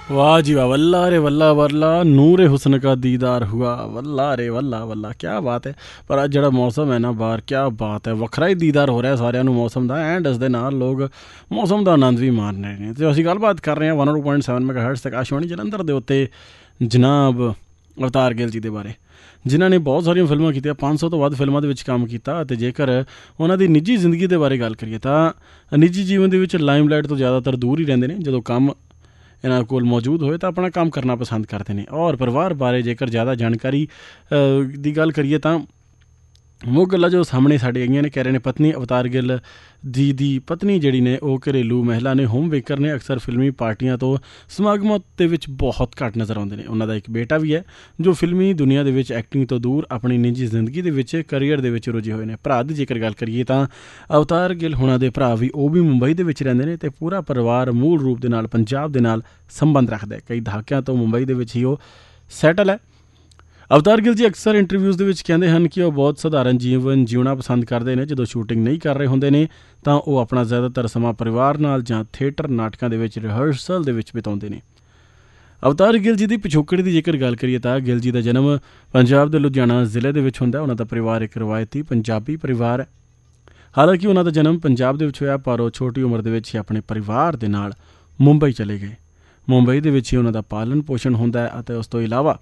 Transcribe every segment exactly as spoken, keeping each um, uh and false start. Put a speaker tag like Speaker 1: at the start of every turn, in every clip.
Speaker 1: वाह जी वाह, वल्ला रे वल्ला वल्ला, नूरे हुस्न का दीदार हुआ, वल्ला रे वल्ला वल्ला, क्या बात है। पर ਅੱਜ ਜਿਹੜਾ ਮੌਸਮ ਹੈ ਨਾ ਬਾਹਰ, क्या ਬਾਤ ਹੈ, ਵੱਖਰਾ ਹੀ ਦੀਦਾਰ ਹੋ ਰਿਹਾ ਸਾਰਿਆਂ ਨੂੰ ਮੌਸਮ ਦਾ। ਐਂਡ ਇਸ ਦੇ ਨਾਲ ਲੋਕ ਮੌਸਮ ਦਾ ਆਨੰਦ ਵੀ ਮਾਣ ਰਹੇ ਨੇ। ਅਤੇ ਅਸੀਂ ਗੱਲਬਾਤ ਕਰ ਰਹੇ ਹਾਂ ਵਨ ਟੂ ਪੁਆਇੰਟ ਸੈਵਨ ਮੈਗਾਹਰਟਜ਼ ਤੱਕ ਆਕਾਸ਼ਵਾਣੀ ਜਲੰਧਰ ਦੇ ਉੱਤੇ ਜਨਾਬ ਅਵਤਾਰ ਗਿੱਲ ਜੀ ਦੇ ਬਾਰੇ, ਜਿਨ੍ਹਾਂ ਨੇ ਬਹੁਤ ਸਾਰੀਆਂ ਫਿਲਮਾਂ ਕੀਤੀਆਂ, ਪੰਜ ਸੌ ਤੋਂ ਵੱਧ ਫਿਲਮਾਂ ਦੇ ਵਿੱਚ ਕੰਮ ਕੀਤਾ। ਅਤੇ ਜੇਕਰ ਉਹਨਾਂ ਦੀ ਨਿੱਜੀ ਜ਼ਿੰਦਗੀ ਦੇ ਬਾਰੇ ਗੱਲ ਕਰੀਏ ਤਾਂ ਨਿੱਜੀ ਜੀਵਨ ਦੇ ਵਿੱਚ ਲਾਈਮਲਾਈਟ ਤੋਂ ਜ਼ਿਆਦਾਤਰ ਦੂਰ ਹੀ ਰਹਿੰਦੇ ਨੇ। ਜਦੋਂ ਕੰਮ ਇਹਨਾਂ ਕੋਲ ਮੌਜੂਦ ਹੋਏ ਤਾਂ ਆਪਣਾ ਕੰਮ ਕਰਨਾ ਪਸੰਦ ਕਰਦੇ ਨੇ। ਔਰ ਪਰਿਵਾਰ ਬਾਰੇ ਜੇਕਰ ਜ਼ਿਆਦਾ ਜਾਣਕਾਰੀ ਦੀ ਗੱਲ ਕਰੀਏ ਤਾਂ ਮੁੱਖ ਗੱਲਾਂ ਜੋ ਸਾਹਮਣੇ ਸਾਡੇ ਆਈਆਂ ਨੇ, ਕਹਿ ਰਹੇ ਨੇ ਪਤਨੀ ਅਵਤਾਰ ਗਿੱਲ ਜੀ ਦੀ ਪਤਨੀ ਜਿਹੜੀ ਨੇ ਉਹ ਘਰੇਲੂ ਮਹਿਲਾ ਨੇ, ਹੋਮ ਮੇਕਰ ਨੇ, ਅਕਸਰ ਫਿਲਮੀ ਪਾਰਟੀਆਂ ਤੋਂ ਸਮਾਗਮਾਂ ਦੇ ਵਿੱਚ ਬਹੁਤ ਘੱਟ ਨਜ਼ਰ ਆਉਂਦੇ ਨੇ। ਉਹਨਾਂ ਦਾ ਇੱਕ ਬੇਟਾ ਵੀ ਹੈ ਜੋ ਫਿਲਮੀ ਦੁਨੀਆ ਦੇ ਵਿੱਚ ਐਕਟਿੰਗ ਤੋਂ ਦੂਰ ਆਪਣੀ ਨਿੱਜੀ ਜ਼ਿੰਦਗੀ ਦੇ ਵਿੱਚ ਕਰੀਅਰ ਦੇ ਵਿੱਚ ਰੁੱਝੇ ਹੋਏ ਨੇ। ਭਰਾ ਦੀ ਜੇਕਰ ਗੱਲ ਕਰੀਏ ਤਾਂ ਅਵਤਾਰ ਗਿੱਲ ਹੋਣਾ ਦੇ ਭਰਾ ਵੀ ਉਹ ਵੀ ਮੁੰਬਈ ਦੇ ਵਿੱਚ ਰਹਿੰਦੇ ਨੇ ਅਤੇ ਪੂਰਾ ਪਰਿਵਾਰ ਮੂਲ ਰੂਪ ਦੇ ਨਾਲ ਪੰਜਾਬ ਦੇ ਨਾਲ ਸੰਬੰਧ ਰੱਖਦਾ। ਕਈ ਦਹਾਕਿਆਂ ਤੋਂ ਮੁੰਬਈ ਦੇ ਵਿੱਚ ਹੀ ਉਹ ਸੈਟਲ ਹੈ। ਅਵਤਾਰ ਗਿੱਲ ਜੀ ਅਕਸਰ ਇੰਟਰਵਿਊਜ਼ ਦੇ ਵਿੱਚ ਕਹਿੰਦੇ ਹਨ ਕਿ ਉਹ ਬਹੁਤ ਸਧਾਰਨ ਜੀਵਨ ਜਿਉਣਾ ਪਸੰਦ ਕਰਦੇ ਨੇ। ਜਦੋਂ ਸ਼ੂਟਿੰਗ ਨਹੀਂ ਕਰ ਰਹੇ ਹੁੰਦੇ ਨੇ ਤਾਂ ਉਹ ਆਪਣਾ ਜ਼ਿਆਦਾਤਰ ਸਮਾਂ ਪਰਿਵਾਰ ਨਾਲ ਜਾਂ ਥੀਏਟਰ ਨਾਟਕਾਂ ਦੇ ਵਿੱਚ ਰਿਹਰਸਲ ਦੇ ਵਿੱਚ ਬਿਤਾਉਂਦੇ ਨੇ। ਅਵਤਾਰ ਗਿੱਲ ਜੀ ਦੀ ਪਿਛੋਕੜ ਦੀ ਜੇਕਰ ਗੱਲ ਕਰੀਏ ਤਾਂ ਗਿੱਲ ਜੀ ਦਾ ਜਨਮ ਪੰਜਾਬ ਦੇ ਲੁਧਿਆਣਾ ਜ਼ਿਲ੍ਹੇ ਦੇ ਵਿੱਚ ਹੁੰਦਾ। ਉਹਨਾਂ ਦਾ ਪਰਿਵਾਰ ਇੱਕ ਰਵਾਇਤੀ ਪੰਜਾਬੀ ਪਰਿਵਾਰ ਹੈ। ਹਾਲਾਂਕਿ ਉਹਨਾਂ ਦਾ ਜਨਮ ਪੰਜਾਬ ਦੇ ਵਿੱਚ ਹੋਇਆ, ਪਰ ਉਹ ਛੋਟੀ ਉਮਰ ਦੇ ਵਿੱਚ ਹੀ ਆਪਣੇ ਪਰਿਵਾਰ ਦੇ ਨਾਲ ਮੁੰਬਈ ਚਲੇ ਗਏ। ਮੁੰਬਈ ਦੇ ਵਿੱਚ ਹੀ ਉਹਨਾਂ ਦਾ ਪਾਲਣ ਪੋਸ਼ਣ ਹੁੰਦਾ ਹੈ ਅਤੇ ਉਸ ਤੋਂ ਇਲਾਵਾ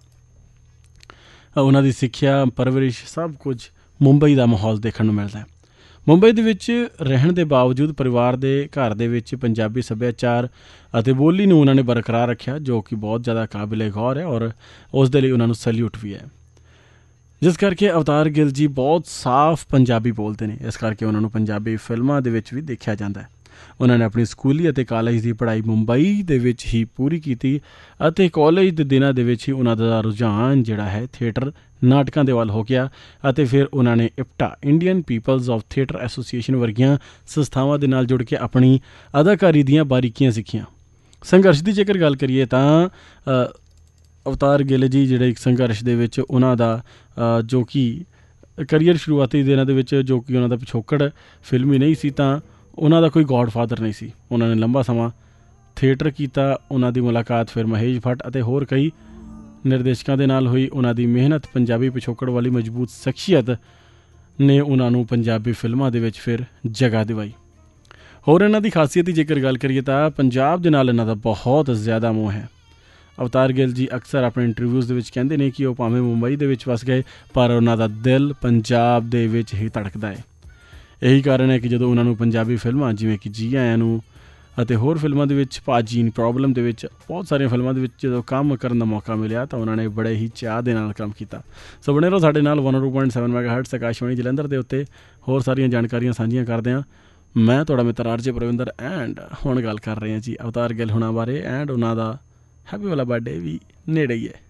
Speaker 1: ਉਹਨਾਂ ਦੀ ਸਿੱਖਿਆ, ਪਰਵਰਿਸ਼, ਸਭ ਕੁਝ ਮੁੰਬਈ ਦਾ ਮਾਹੌਲ ਦੇਖਣ ਨੂੰ ਮਿਲਦਾ ਹੈ। ਮੁੰਬਈ ਦੇ ਵਿੱਚ ਰਹਿਣ ਦੇ ਬਾਵਜੂਦ ਪਰਿਵਾਰ ਦੇ ਘਰ ਦੇ ਵਿੱਚ ਪੰਜਾਬੀ ਸੱਭਿਆਚਾਰ ਅਤੇ ਬੋਲੀ ਨੂੰ ਉਹਨਾਂ ਨੇ ਬਰਕਰਾਰ ਰੱਖਿਆ, ਜੋ ਕਿ ਬਹੁਤ ਜ਼ਿਆਦਾ ਕਾਬਿਲੇ ਗੌਰ ਹੈ ਔਰ ਉਸ ਦੇ ਲਈ ਉਹਨਾਂ ਨੂੰ ਸੈਲਿਊਟ ਵੀ ਹੈ। ਜਿਸ ਕਰਕੇ ਅਵਤਾਰ ਗਿੱਲ ਜੀ ਬਹੁਤ ਸਾਫ਼ ਪੰਜਾਬੀ ਬੋਲਦੇ ਨੇ, ਇਸ ਕਰਕੇ ਉਹਨਾਂ ਨੂੰ ਪੰਜਾਬੀ ਫਿਲਮਾਂ ਦੇ ਵਿੱਚ ਵੀ ਦੇਖਿਆ ਜਾਂਦਾ ਹੈ। ਉਹਨਾਂ ਨੇ ਆਪਣੀ ਸਕੂਲੀ ਅਤੇ ਕਾਲਜ ਦੀ ਪੜ੍ਹਾਈ ਮੁੰਬਈ ਦੇ ਵਿੱਚ ਹੀ ਪੂਰੀ ਕੀਤੀ ਅਤੇ ਕਾਲਜ ਦੇ ਦਿਨਾਂ ਦੇ ਵਿੱਚ ਹੀ ਉਹਨਾਂ ਦਾ ਰੁਝਾਨ ਜਿਹੜਾ ਹੈ ਥੀਏਟਰ ਨਾਟਕਾਂ ਦੇ ਵੱਲ ਹੋ ਗਿਆ ਅਤੇ ਫਿਰ ਉਹਨਾਂ ਨੇ IPTA Indian people's of theatre association ਵਰਗੀਆਂ ਸੰਸਥਾਵਾਂ ਦੇ ਨਾਲ ਜੁੜ ਕੇ ਆਪਣੀ ਅਦਾਕਾਰੀ ਦੀਆਂ ਬਾਰੀਕੀਆਂ ਸਿੱਖੀਆਂ। ਸੰਘਰਸ਼ ਦੀ ਜੇਕਰ ਗੱਲ ਕਰੀਏ ਤਾਂ ਅਵਤਾਰ ਗਿੱਲ ਜੀ ਜਿਹੜੇ ਇੱਕ ਸੰਘਰਸ਼ ਦੇ ਵਿੱਚ ਉਹਨਾਂ ਦਾ ਜੋ ਕਿ ਕਰੀਅਰ ਸ਼ੁਰੂਆਤੀ ਦਿਨਾਂ ਦੇ ਵਿੱਚ ਜੋ ਕਿ ਉਹਨਾਂ ਦਾ ਪਿਛੋਕੜ ਫਿਲਮੀ ਨਹੀਂ ਸੀ ਤਾਂ ਉਹਨਾਂ ਦਾ ਕੋਈ ਗੋਡ ਫਾਦਰ ਨਹੀਂ ਸੀ। ਉਹਨਾਂ ਨੇ ਲੰਬਾ ਸਮਾਂ ਥੀਏਟਰ ਕੀਤਾ। ਉਹਨਾਂ ਦੀ ਮੁਲਾਕਾਤ ਫਿਰ ਮਹੇਸ਼ ਭੱਟ ਅਤੇ ਹੋਰ ਕਈ ਨਿਰਦੇਸ਼ਕਾਂ ਦੇ ਨਾਲ ਹੋਈ। ਉਹਨਾਂ ਦੀ ਮਿਹਨਤ, ਪੰਜਾਬੀ ਪਿਛੋਕੜ ਵਾਲੀ ਮਜ਼ਬੂਤ ਸ਼ਖਸੀਅਤ ਨੇ ਉਹਨਾਂ ਨੂੰ ਪੰਜਾਬੀ ਫਿਲਮਾਂ ਦੇ ਵਿੱਚ ਫਿਰ ਜਗ੍ਹਾ ਦਿਵਾਈ। ਹੋਰ ਇਹਨਾਂ ਦੀ ਖਾਸੀਅਤ ਦੀ ਜੇਕਰ ਗੱਲ ਕਰੀਏ ਤਾਂ ਪੰਜਾਬ ਦੇ ਨਾਲ ਇਹਨਾਂ ਦਾ ਬਹੁਤ ਜ਼ਿਆਦਾ ਮੋਹ ਹੈ। ਅਵਤਾਰ ਗਿੱਲ ਜੀ ਅਕਸਰ ਆਪਣੇ ਇੰਟਰਵਿਊਜ਼ ਦੇ ਵਿੱਚ ਕਹਿੰਦੇ ਨੇ ਕਿ ਉਹ ਭਾਵੇਂ ਮੁੰਬਈ ਦੇ ਵਿੱਚ ਵਸ ਗਏ ਪਰ ਉਹਨਾਂ ਦਾ ਦਿਲ ਪੰਜਾਬ ਦੇ ਵਿੱਚ ਹੀ ਧੜਕਦਾ ਹੈ। ਇਹੀ ਕਾਰਨ ਹੈ ਕਿ ਜਦੋਂ ਉਹਨਾਂ ਨੂੰ ਪੰਜਾਬੀ ਫਿਲਮਾਂ ਜਿਵੇਂ ਕਿ ਜੀ ਆਇਆਂ ਨੂੰ ਅਤੇ ਹੋਰ ਫਿਲਮਾਂ ਦੇ ਵਿੱਚ, ਭਾਜੀ ਪ੍ਰੋਬਲਮ ਦੇ ਵਿੱਚ, ਬਹੁਤ ਸਾਰੀਆਂ ਫਿਲਮਾਂ ਦੇ ਵਿੱਚ ਜਦੋਂ ਕੰਮ ਕਰਨ ਦਾ ਮੌਕਾ ਮਿਲਿਆ ਤਾਂ ਉਹਨਾਂ ਨੇ ਬੜੇ ਹੀ ਚਾਅ ਦੇ ਨਾਲ ਕੰਮ ਕੀਤਾ। ਸੋ ਬਣੇ ਰਹੋ ਸਾਡੇ ਨਾਲ one two point seven ਮੈਗਾਹਰਟਜ਼ Akashvani Jalandhar ਦੇ ਉੱਤੇ। ਹੋਰ ਸਾਰੀਆਂ ਜਾਣਕਾਰੀਆਂ ਸਾਂਝੀਆਂ ਕਰਦੇ ਹਾਂ। ਮੈਂ ਤੁਹਾਡਾ ਮਿੱਤਰ ਆਰਜੇ ਪ੍ਰਵਿੰਦਰ ਐਂਡ ਹੁਣ ਗੱਲ ਕਰ ਰਹੇ ਹਾਂ ਜੀ ਅਵਤਾਰ ਗਿੱਲ ਹੁਣਾਂ ਬਾਰੇ। ਐਂਡ ਉਹਨਾਂ ਦਾ ਹੈਪੀ ਵਾਲਾ ਬਰਥਡੇ ਵੀ ਨੇੜੇ ਹੀ ਹੈ।